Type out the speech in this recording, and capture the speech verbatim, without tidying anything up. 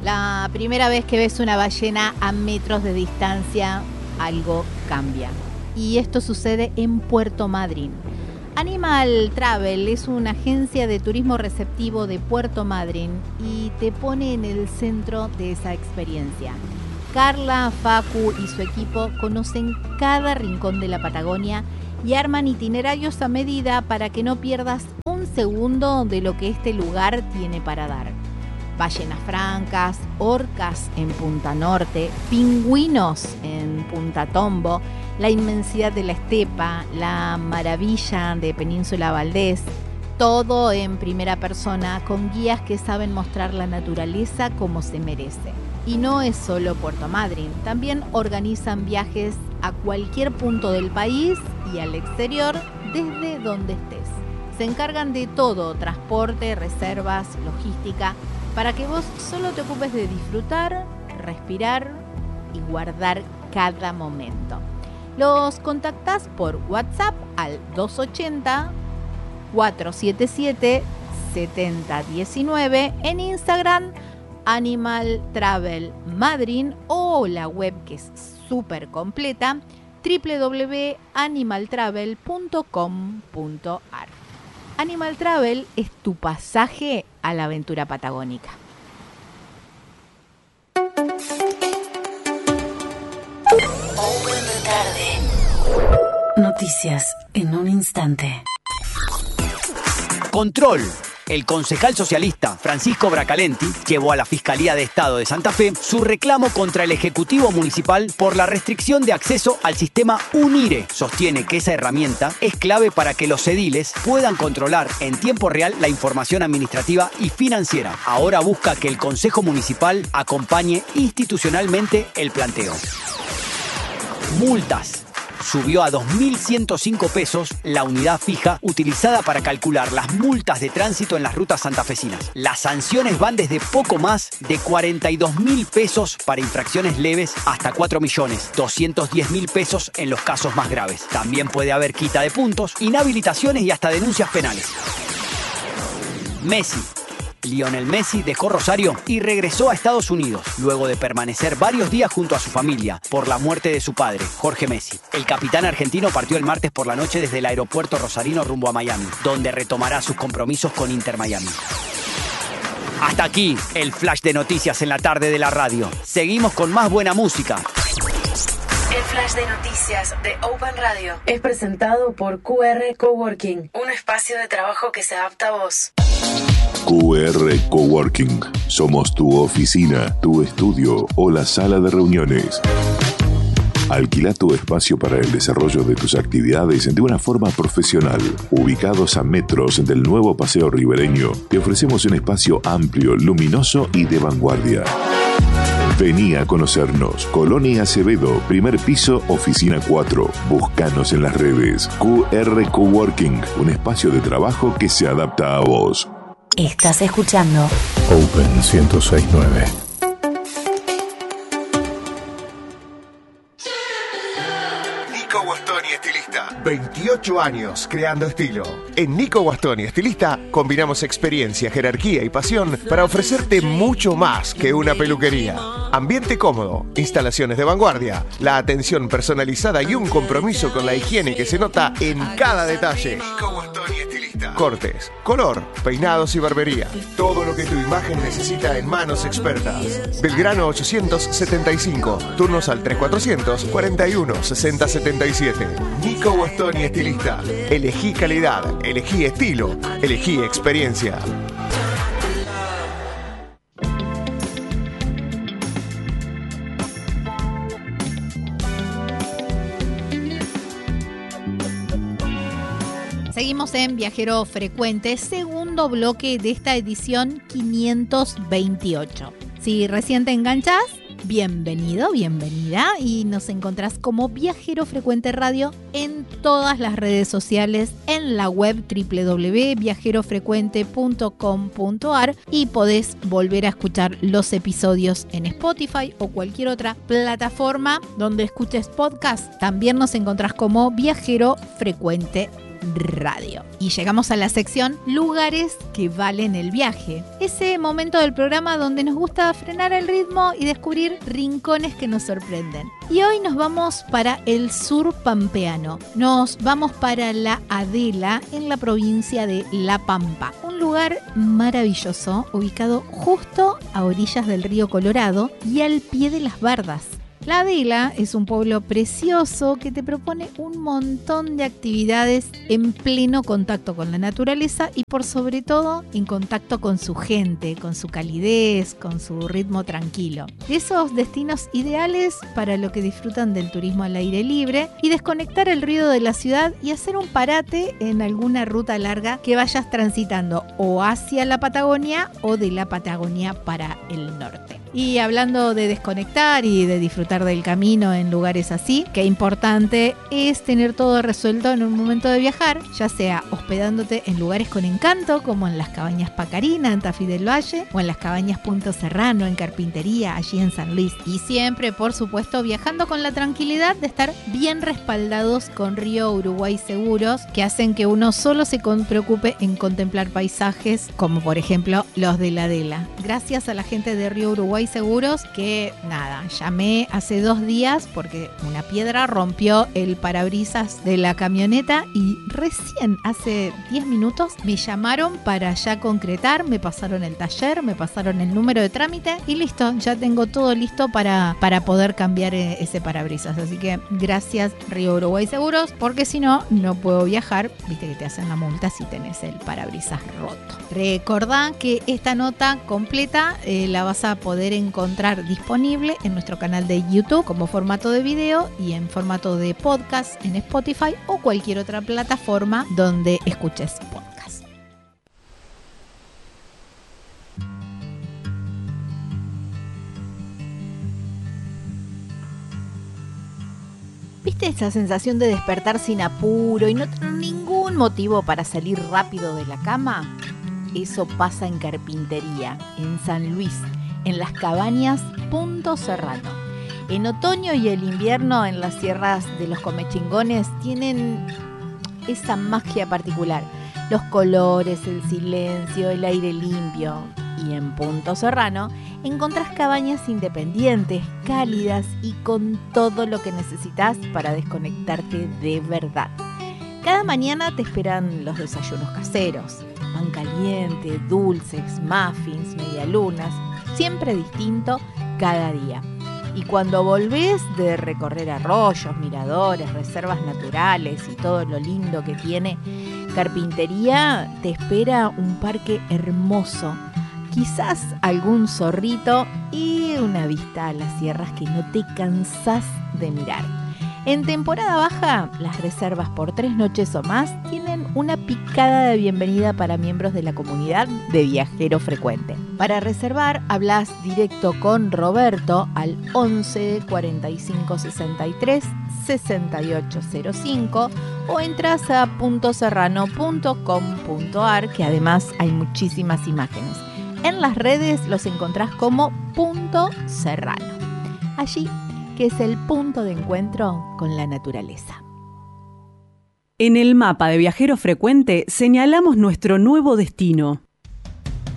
La primera vez que ves una ballena a metros de distancia, algo cambia. Y esto sucede en Puerto Madryn. Animal Travel es una agencia de turismo receptivo de Puerto Madryn y te pone en el centro de esa experiencia. Carla, Facu y su equipo conocen cada rincón de la Patagonia y arman itinerarios a medida para que no pierdas un segundo de lo que este lugar tiene para dar. Ballenas francas, orcas en Punta Norte, pingüinos en Punta Tombo, la inmensidad de la estepa, la maravilla de Península Valdés, todo en primera persona con guías que saben mostrar la naturaleza como se merece. Y no es solo Puerto Madryn, también organizan viajes a cualquier punto del país y al exterior desde donde estés. Se encargan de todo, transporte, reservas, logística, para que vos solo te ocupes de disfrutar, respirar y guardar cada momento. Los contactás por WhatsApp al dos ochenta, cuatrocientos setenta y siete, setenta diecinueve, en Instagram Animal Travel Madryn o la web que es súper completa doble u doble u doble u punto animal travel punto com punto a r. Animal Travel es tu pasaje a la aventura patagónica. Buena tarde. Noticias en un instante. Control. El concejal socialista Francisco Bracalenti llevó a la Fiscalía de Estado de Santa Fe su reclamo contra el Ejecutivo Municipal por la restricción de acceso al sistema UNIRE. Sostiene que esa herramienta es clave para que los ediles puedan controlar en tiempo real la información administrativa y financiera. Ahora busca que el Consejo Municipal acompañe institucionalmente el planteo. Multas. Subió a dos mil ciento cinco pesos la unidad fija utilizada para calcular las multas de tránsito en las rutas santafesinas. Las sanciones van desde poco más de cuarenta y dos mil pesos para infracciones leves hasta cuatro millones doscientos diez mil pesos en los casos más graves. También puede haber quita de puntos, inhabilitaciones y hasta denuncias penales. Messi. Lionel Messi dejó Rosario y regresó a Estados Unidos, luego de permanecer varios días junto a su familia por la muerte de su padre, Jorge Messi. El capitán argentino partió el martes por la noche desde el aeropuerto rosarino rumbo a Miami, donde retomará sus compromisos con Inter Miami. Hasta aquí el flash de noticias en la tarde de la radio. Seguimos con más buena música. El flash de noticias de Open Radio es presentado por Q R Coworking, un espacio de trabajo que se adapta a vos. Q R Coworking. Somos tu oficina, tu estudio o la sala de reuniones. Alquila tu espacio para el desarrollo de tus actividades de una forma profesional. Ubicados a metros del nuevo Paseo Ribereño, te ofrecemos un espacio amplio, luminoso y de vanguardia. Vení a conocernos. Colonia Acevedo, primer piso, oficina cuatro. Búscanos en las redes. Q R Coworking, un espacio de trabajo que se adapta a vos. Estás escuchando Open ciento seis punto nueve. Nico Guastoni, estilista. veintiocho años creando estilo. En Nico Guastoni, estilista, combinamos experiencia, jerarquía y pasión para ofrecerte mucho más que una peluquería. Ambiente cómodo, instalaciones de vanguardia, la atención personalizada y un compromiso con la higiene que se nota en cada detalle. Nico Guastoni, estilista. Cortes, color, peinados y barbería. Todo lo que tu imagen necesita en manos expertas. Belgrano ochocientos setenta y cinco. Turnos al tres cuatrocientos, cuarenta y uno, sesenta setenta y siete. Nico Guastoni, estilista. Elegí calidad, elegí estilo, elegí experiencia. Seguimos en Viajero Frecuente, segundo bloque de esta edición quinientos veintiocho. Si recién te enganchás, bienvenido, bienvenida, y nos encontrás como Viajero Frecuente Radio en todas las redes sociales, en la web doble u doble u doble u punto viajero frecuente punto com punto a r, y podés volver a escuchar los episodios en Spotify o cualquier otra plataforma donde escuches podcast. También nos encontrás como Viajero Frecuente Radio. Y llegamos a la sección Lugares que valen el viaje. Ese momento del programa donde nos gusta frenar el ritmo y descubrir rincones que nos sorprenden. Y hoy nos vamos para el sur pampeano. Nos vamos para La Adela, en la provincia de La Pampa. Un lugar maravilloso, ubicado justo a orillas del río Colorado y al pie de las bardas. La Adela es un pueblo precioso que te propone un montón de actividades en pleno contacto con la naturaleza y por sobre todo en contacto con su gente, con su calidez, con su ritmo tranquilo. De esos destinos ideales para los que disfrutan del turismo al aire libre y desconectar el ruido de la ciudad y hacer un parate en alguna ruta larga que vayas transitando o hacia la Patagonia o de la Patagonia para el norte. Y hablando de desconectar y de disfrutar del camino en lugares así, qué importante es tener todo resuelto en un momento de viajar, ya sea hospedándote en lugares con encanto, como en las cabañas Pacarina, en Tafí del Valle, o en las cabañas Punto Serrano, en Carpintería, allí en San Luis. Y siempre, por supuesto, viajando con la tranquilidad de estar bien respaldados con Río Uruguay Seguros, que hacen que uno solo se con- preocupe en contemplar paisajes, como por ejemplo los de La Adela. Gracias a la gente de Río Uruguay Seguros, que nada, llamé hace dos días porque una piedra rompió el parabrisas de la camioneta y recién hace diez minutos me llamaron para ya concretar, me pasaron el taller, me pasaron el número de trámite y listo, ya tengo todo listo para, para poder cambiar ese parabrisas. Así que gracias Río Uruguay Seguros, porque si no, no puedo viajar, viste que te hacen la multa si tenés el parabrisas roto. Recordá que esta nota completa eh, la vas a poder encontrar disponible en nuestro canal de YouTube como formato de video y en formato de podcast en Spotify o cualquier otra plataforma donde escuches podcast. ¿Viste esa sensación de despertar sin apuro y no tener ningún motivo para salir rápido de la cama? Eso pasa en Carpintería, en San Luis, en las cabañas Punto Serrano. En otoño y el invierno en las sierras de los Comechingones tienen esa magia particular. Los colores, el silencio, el aire limpio. Y en Punto Serrano encontrás cabañas independientes, cálidas y con todo lo que necesitas para desconectarte de verdad. Cada mañana te esperan los desayunos caseros. Pan caliente, dulces, muffins, medialunas, siempre distinto cada día. Y cuando volvés de recorrer arroyos, miradores, reservas naturales y todo lo lindo que tiene Carpintería, te espera un parque hermoso, quizás algún zorrito y una vista a las sierras que no te cansás de mirar. En temporada baja, las reservas por tres noches o más tienen una picada de bienvenida para miembros de la comunidad de Viajero Frecuente. Para reservar, hablas directo con Roberto al once cuarenta y cinco sesenta y tres sesenta y ocho cero cinco o entras a punto serrano punto com punto a r, que además hay muchísimas imágenes. En las redes los encontrás como Punto Serrano. Allí, que es el punto de encuentro con la naturaleza. En el mapa de Viajero Frecuente señalamos nuestro nuevo destino.